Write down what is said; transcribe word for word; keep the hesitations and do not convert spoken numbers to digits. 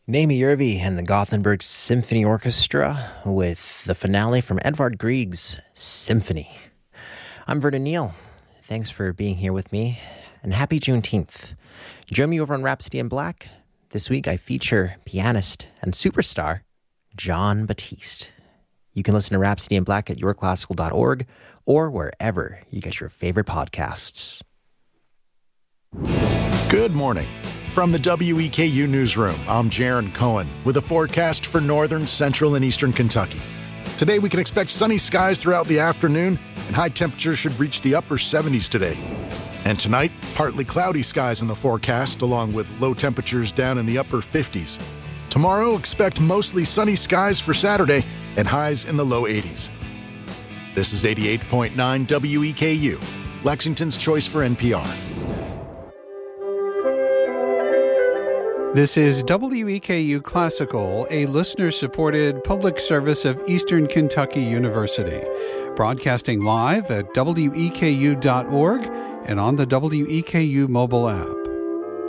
Naomi Yerby and the Gothenburg Symphony Orchestra with the finale from Edvard Grieg's Symphony. I'm Vernon Neal. Thanks for being here with me, and happy Juneteenth. Join me over on Rhapsody in Black. This week I feature pianist and superstar Jon Batiste. You can listen to Rhapsody in Black at your classical dot org or wherever you get your favorite podcasts. Good morning. From the W E K U Newsroom, I'm Jaron Cohen with a forecast for northern, central, and eastern Kentucky. Today we can expect sunny skies throughout the afternoon, and high temperatures should reach the upper seventies today. And tonight, partly cloudy skies in the forecast, along with low temperatures down in the upper fifties. Tomorrow, expect mostly sunny skies for Saturday and highs in the low eighties. This is eighty-eight point nine W E K U, Lexington's choice for N P R. This is W E K U Classical, a listener-supported public service of Eastern Kentucky University, broadcasting live at W E K U dot org and on the W E K U mobile app.